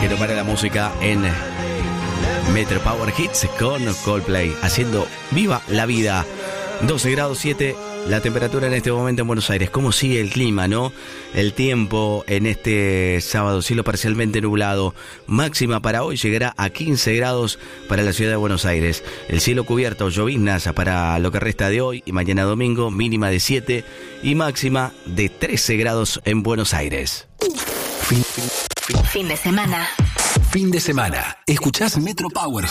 que no para la música en Metro Power Hits con Coldplay, haciendo viva la vida. 12 grados 7 la temperatura en este momento en Buenos Aires. ¿Cómo sigue el clima, no? El tiempo en este sábado, cielo parcialmente nublado. Máxima para hoy llegará a 15 grados para la ciudad de Buenos Aires. El cielo cubierto, lloviznas para lo que resta de hoy y mañana domingo, mínima de 7 y máxima de 13 grados en Buenos Aires. Fin de semana. Fin de semana. Escuchás Metro Power